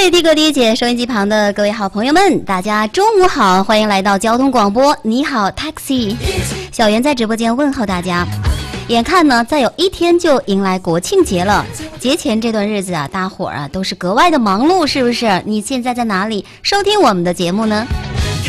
嘿，弟哥弟姐，收音机旁的各位好朋友们，大家中午好，欢迎来到交通广播，你好 Taxi， 小袁在直播间问候大家。眼看呢，再有一天就迎来国庆节了。节前这段日子啊，大伙儿啊都是格外的忙碌，是不是？你现在在哪里收听我们的节目呢？